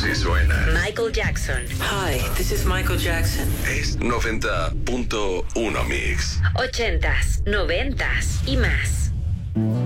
Así suena. Michael Jackson. Hi, this is Michael Jackson. Es 90.1 Mix. 80s, 90s y más.